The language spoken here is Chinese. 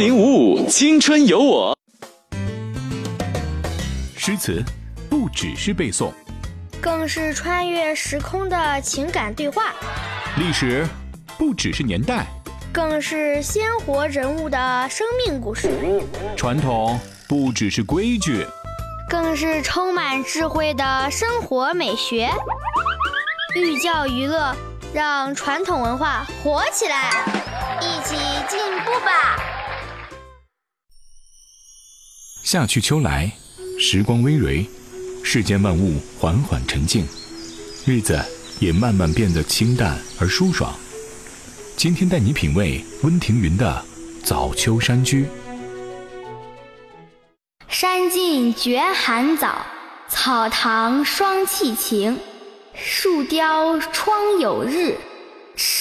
1055青春有我。 诗词不只是背诵， 更是穿越时空的情感对话； 历史不只是年代， 更是鲜活人物的生命故事； 传统不只是规矩， 更是充满智慧的生活美学。寓教于乐，让传统文化活起来，一起进步吧！ 夏去秋来，时光微蕤，世间万物缓缓沉静，日子也慢慢变得清淡而舒爽。今天带你品味温庭筠的《早秋山居》。 山尽觉寒早，草堂霜气晴。树雕窗有日，